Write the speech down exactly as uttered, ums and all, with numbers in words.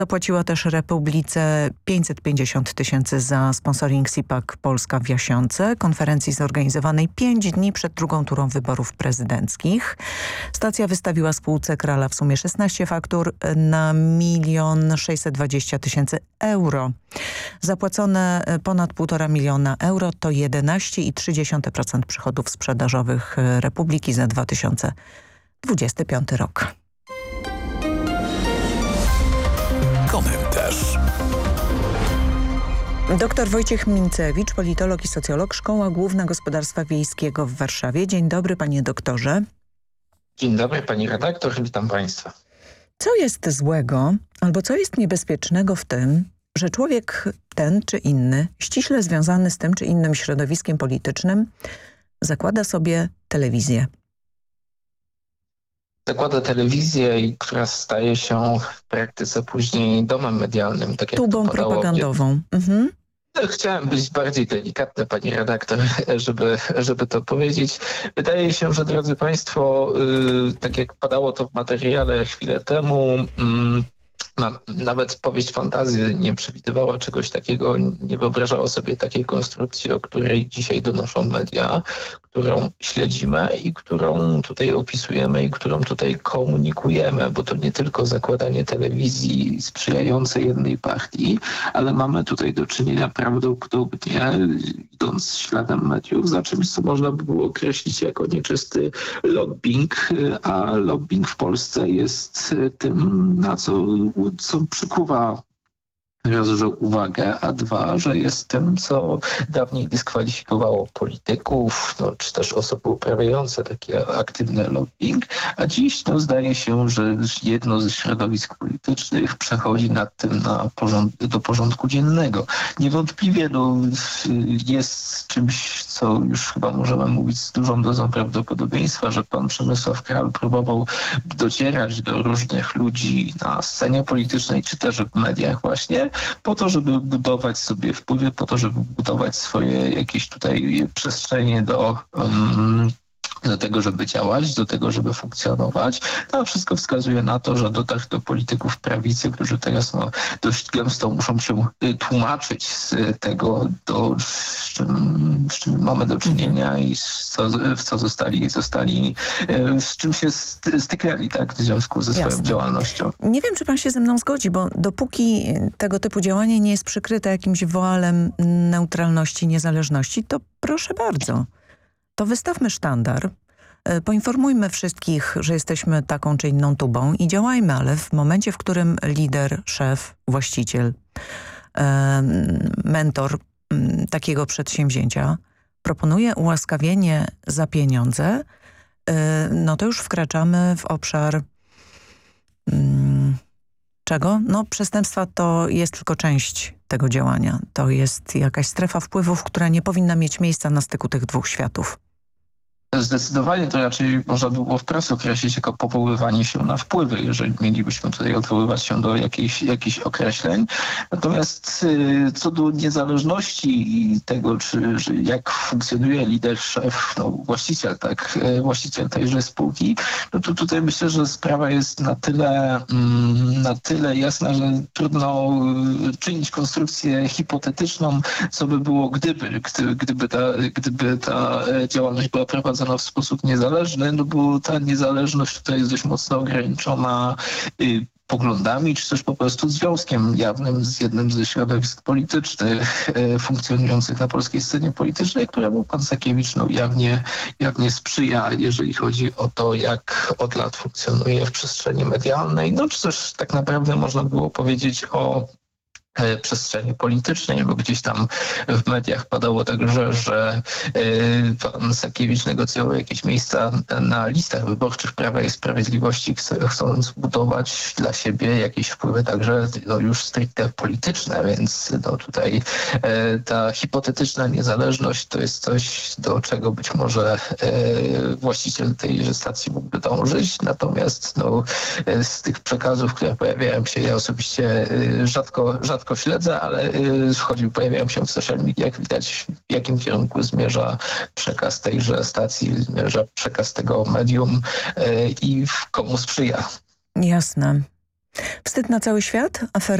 Zapłaciła też Republice pięćset pięćdziesiąt tysięcy za sponsoring SIPAC Polska w Jasionce, konferencji zorganizowanej pięć dni przed drugą turą wyborów prezydenckich. Stacja wystawiła spółce Krala w sumie szesnaście faktur na milion sześćset dwadzieścia tysięcy euro. Zapłacone ponad półtora miliona euro to jedenaście i trzy dziesiąte procent przychodów sprzedażowych Republiki za dwa tysiące dwudziesty piąty rok. Komentarz. Doktor Wojciech Mincewicz, politolog i socjolog, Szkoła Główna Gospodarstwa Wiejskiego w Warszawie. Dzień dobry, panie doktorze. Dzień dobry, pani redaktor, witam państwa. Co jest złego albo co jest niebezpiecznego w tym, że człowiek ten czy inny, ściśle związany z tym czy innym środowiskiem politycznym, zakłada sobie telewizję? Zakłada telewizję, która staje się w praktyce później domem medialnym. Tak jak Tubą to padało, propagandową. Mhm. Chciałem być bardziej delikatny, pani redaktor, żeby, żeby to powiedzieć. Wydaje się, że drodzy państwo, yy, tak jak padało to w materiale chwilę temu, yy, na, nawet powieść fantazji nie przewidywała czegoś takiego, nie wyobrażała sobie takiej konstrukcji, o której dzisiaj donoszą media, którą śledzimy i którą tutaj opisujemy i którą tutaj komunikujemy, bo to nie tylko zakładanie telewizji sprzyjającej jednej partii, ale mamy tutaj do czynienia prawdopodobnie, idąc śladem mediów, za czymś, co można by było określić jako nieczysty lobbying, a lobbying w Polsce jest tym, na co, co przykuwa raz, że uwagę, a dwa, że jest tym, co dawniej dyskwalifikowało polityków, no, czy też osoby uprawiające takie aktywne lobbying, a dziś no, zdaje się, że jedno ze środowisk politycznych przechodzi nad tym na porząd do porządku dziennego. Niewątpliwie no, jest czymś, co już chyba możemy mówić z dużą dozą prawdopodobieństwa, że pan Przemysław Kral próbował docierać do różnych ludzi na scenie politycznej, czy też w mediach właśnie, po to, żeby budować sobie wpływy, po to, żeby budować swoje jakieś tutaj przestrzenie do... Um, do tego, żeby działać, do tego, żeby funkcjonować. To wszystko wskazuje na to, że dotarł do polityków prawicy, którzy teraz no, dość gęsto muszą się tłumaczyć z tego, do, z, czym, z czym mamy do czynienia i z co, w co zostali, zostali, z czym się styknęli tak, w związku ze swoją Jasne. działalnością. Nie wiem, czy pan się ze mną zgodzi, bo dopóki tego typu działanie nie jest przykryte jakimś woalem neutralności, niezależności, to proszę bardzo. To wystawmy sztandar, poinformujmy wszystkich, że jesteśmy taką czy inną tubą i działajmy, ale w momencie, w którym lider, szef, właściciel, mentor takiego przedsięwzięcia proponuje ułaskawienie za pieniądze, no to już wkraczamy w obszar czego? No przestępstwa to jest tylko część tego działania. To jest jakaś strefa wpływów, która nie powinna mieć miejsca na styku tych dwóch światów. Zdecydowanie to raczej można by było wprost określić jako powoływanie się na wpływy, jeżeli mielibyśmy tutaj odwoływać się do jakichś, jakichś określeń. Natomiast y, co do niezależności i tego, czy, że jak funkcjonuje lider, szef, no, właściciel, tak, y, właściciel tejże spółki, no to tutaj myślę, że sprawa jest na tyle, mm, na tyle jasna, że trudno y, czynić konstrukcję hipotetyczną, co by było gdyby, gdy, gdyby, ta, gdyby ta działalność była prowadzona w sposób niezależny, no bo ta niezależność tutaj jest dość mocno ograniczona y, poglądami, czy też po prostu związkiem jawnym z jednym ze środowisk politycznych y, funkcjonujących na polskiej scenie politycznej, któremu pan Sakiewicz no, jawnie, jawnie sprzyja, jeżeli chodzi o to, jak od lat funkcjonuje w przestrzeni medialnej. No czy też tak naprawdę można było powiedzieć o przestrzeni politycznej, bo gdzieś tam w mediach padało także, że y, pan Sakiewicz negocjował jakieś miejsca na listach wyborczych Prawa i Sprawiedliwości, chcąc budować dla siebie jakieś wpływy także no, już stricte polityczne, więc no, tutaj y, ta hipotetyczna niezależność to jest coś, do czego być może y, właściciel tej stacji mógłby dążyć, natomiast no, y, z tych przekazów, które pojawiają się, ja osobiście y, rzadko, rzadko rzadko śledzę, ale chodzi, pojawiają się w social mediach, widać w jakim kierunku zmierza przekaz tejże stacji, zmierza przekaz tego medium i komu sprzyja. Jasne. Wstyd na cały świat? Afera